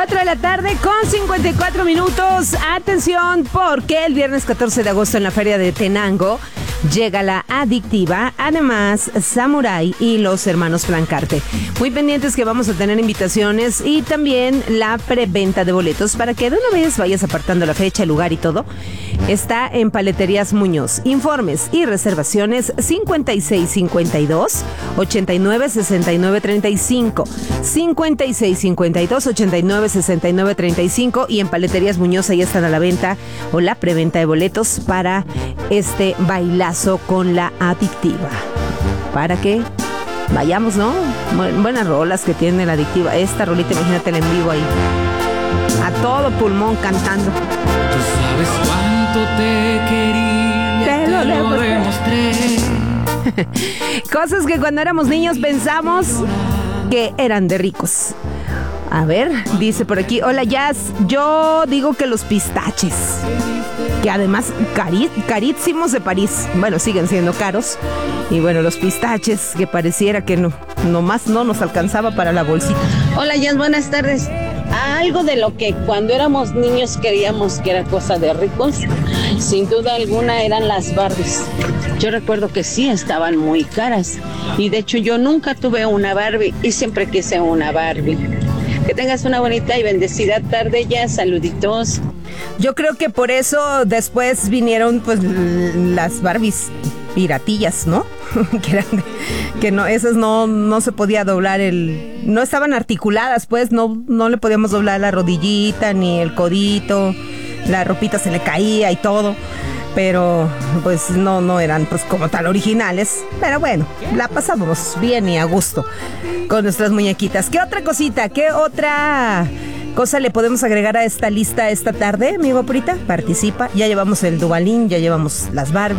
4 de la tarde con 54 minutos. Atención, porque el viernes 14 de agosto en la Feria de Tenango llega la Adictiva, además Samurai y los hermanos Plancarte. Muy pendientes que vamos a tener invitaciones y también la preventa de boletos para que de una vez vayas apartando la fecha, el lugar y todo. Está en Paleterías Muñoz. Informes y reservaciones 5652 89 69 35 5652 89 69 35 y en Paleterías Muñoz ahí están a la venta o la preventa de boletos para este bailazo con la Adictiva. Para que vayamos, ¿no? Buenas rolas que tiene la Adictiva. Esta rolita, imagínatela en vivo ahí. A todo pulmón cantando. Tú sabes cuánto te quería, te lo demostré. Cosas que cuando éramos niños pensamos que eran de ricos. A ver, dice por aquí, hola Jazz, yo digo que los pistaches, que además carísimos de París, bueno, siguen siendo caros, y bueno, los pistaches, que pareciera que nomás no nos alcanzaba para la bolsita. Hola Jazz, buenas tardes. Algo de lo que cuando éramos niños creíamos que era cosa de ricos, sin duda alguna eran las Barbies. Yo recuerdo que sí estaban muy caras, y de hecho yo nunca tuve una Barbie y siempre quise una Barbie. Que tengas una bonita y bendecida tarde ya, saluditos. Yo creo que por eso después vinieron pues las Barbies piratillas, ¿no? que no, esas no se podía doblar no estaban articuladas, pues no le podíamos doblar la rodillita ni el codito, la ropita se le caía y todo. Pero pues no eran pues como tal originales. Pero bueno, la pasábamos bien y a gusto con nuestras muñequitas. ¿Qué otra cosita? ¿Qué otra cosa le podemos agregar a esta lista esta tarde, amigo Purita? Participa. Ya llevamos el Dubalín, ya llevamos las Barbie.